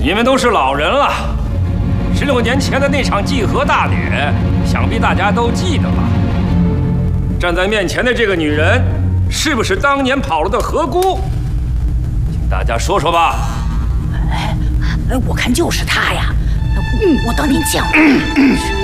你们都是老人了，16年前的那场祭河大典，想必大家都记得吧？站在面前的这个女人，是不是当年跑了的河姑？请大家说说吧。 我看就是她呀。我当年见过。